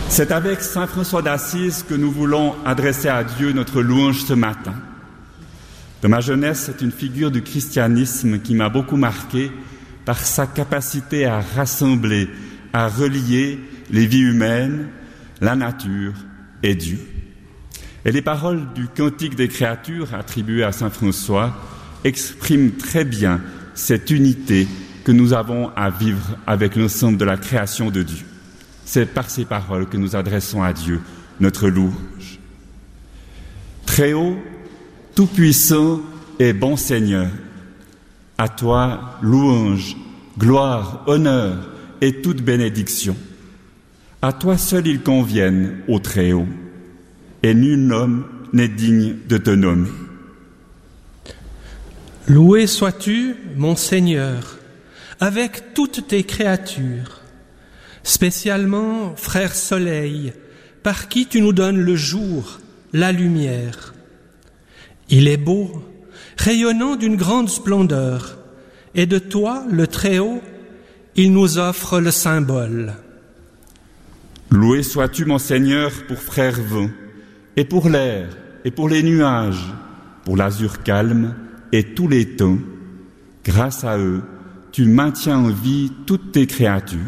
C'est avec saint François d'Assise que nous voulons adresser à Dieu notre louange ce matin. Dans ma jeunesse, c'est une figure du christianisme qui m'a beaucoup marqué par sa capacité à rassembler, à relier les vies humaines, la nature et Dieu. Et les paroles du Cantique des créatures attribuées à saint François expriment très bien cette unité que nous avons à vivre avec l'ensemble de la création de Dieu. C'est par ces paroles que nous adressons à Dieu notre louange. Très haut, tout-puissant et bon Seigneur, à toi louange, gloire, honneur et toute bénédiction. À toi seul ils conviennent, ô Très haut, et nul homme n'est digne de te nommer. Loué sois-tu, mon Seigneur, avec toutes tes créatures, spécialement frère Soleil, par qui tu nous donnes le jour, la lumière. Il est beau, rayonnant d'une grande splendeur, et de toi, le Très-Haut, il nous offre le symbole. Loué sois-tu, mon Seigneur, pour frère vent, et pour l'air, et pour les nuages, pour l'azur calme et tous les temps. Grâce à eux, tu maintiens en vie toutes tes créatures.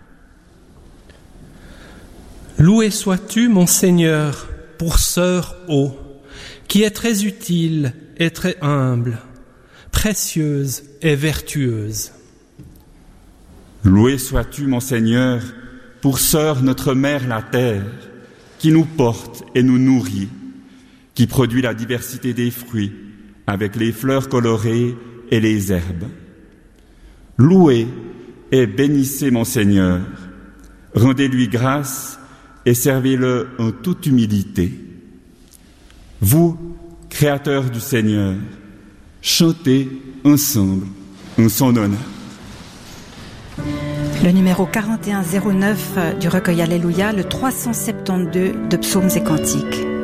Loué sois-tu, mon Seigneur, pour sœur eau, qui est très utile et très humble, précieuse et vertueuse. Loué sois-tu, mon Seigneur, pour sœur notre mère la terre, qui nous porte et nous nourrit, qui produit la diversité des fruits, avec les fleurs colorées et les herbes. Louez et bénissez mon Seigneur, rendez-lui grâce et servez-le en toute humilité. Vous, créateurs du Seigneur, chantez ensemble en son honneur. Le numéro 4109 du recueil Alléluia, le 372 de Psaumes et Cantiques.